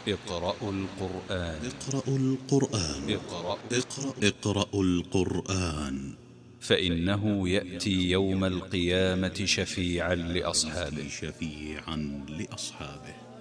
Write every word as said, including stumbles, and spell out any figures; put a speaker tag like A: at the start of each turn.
A: اقرأوا القرآن.
B: اقرأوا القرآن.
A: اقرأ
B: اقرأ اقرأوا القرآن،
A: فإنه يأتي يوم القيامة شفيعا لأصحابه.
B: شفيعا لأصحابه.